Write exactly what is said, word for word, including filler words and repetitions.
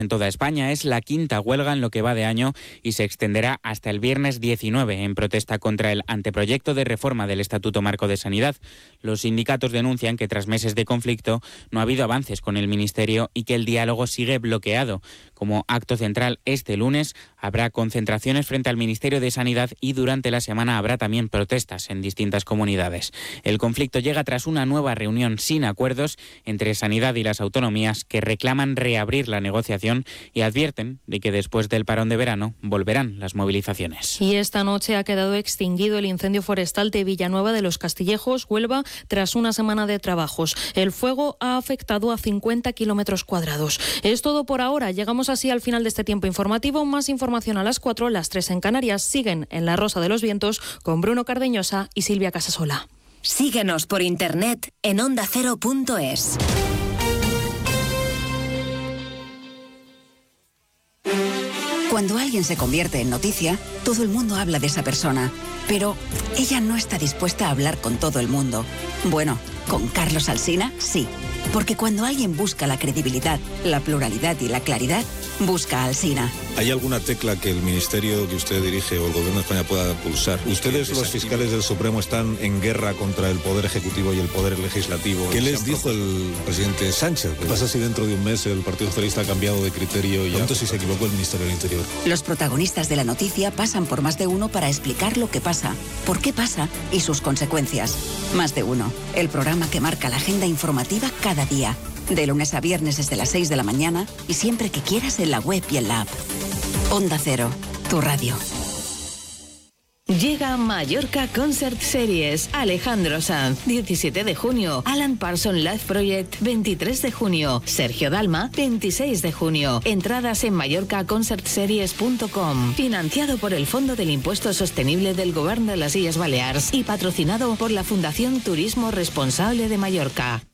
En toda España es la quinta huelga en lo que va de año y se extenderá hasta el viernes diecinueve en protesta contra el anteproyecto de reforma del Estatuto Marco de Sanidad. Los sindicatos denuncian que tras meses de conflicto no ha habido avances con el Ministerio y que el diálogo sigue bloqueado. Como acto central este lunes habrá concentraciones frente al Ministerio de Sanidad y durante la semana habrá también protestas en distintas comunidades. El conflicto llega tras una nueva reunión sin acuerdos entre Sanidad y las autonomías que reclaman reabrir la negociación y advierten de que después del parón de verano volverán las movilizaciones. Y esta noche ha quedado extinguido el incendio forestal de Villanueva de los Castillejos, Huelva, tras una semana de trabajos. El fuego ha afectado a cincuenta kilómetros cuadrados. Es todo por ahora. Llegamos así al final de este tiempo informativo. Más información a las cuatro, las tres en Canarias. Siguen en La Rosa de los Vientos con Bruno Cardeñosa y Silvia Casasola. Síguenos por internet en onda cero punto es. Cuando alguien se convierte en noticia, todo el mundo habla de esa persona. Pero ella no está dispuesta a hablar con todo el mundo. Bueno, con Carlos Alsina, sí. Porque cuando alguien busca la credibilidad, la pluralidad y la claridad, busca a Alsina. ¿Hay alguna tecla que el ministerio que usted dirige o el gobierno de España pueda pulsar? Ustedes, los fiscales del Supremo, están en guerra contra el Poder Ejecutivo y el Poder Legislativo. ¿Qué les dijo el presidente Sánchez? ¿Qué pasa si dentro de un mes el Partido Socialista ha cambiado de criterio y ya si se equivocó el Ministerio del Interior? Los protagonistas de la noticia pasan por Más de Uno para explicar lo que pasa, por qué pasa y sus consecuencias. Más de Uno, el programa que marca la agenda informativa cada día. De lunes a viernes desde las seis de la mañana y siempre que quieras en la web y en la app. Onda Cero, tu radio. Llega Mallorca Concert Series. Alejandro Sanz, diecisiete de junio. Alan Parsons Live Project, veintitrés de junio. Sergio Dalma, veintiséis de junio. Entradas en mallorca concert series punto com. Financiado por el Fondo del Impuesto Sostenible del Gobierno de las Illes Balears y patrocinado por la Fundación Turismo Responsable de Mallorca.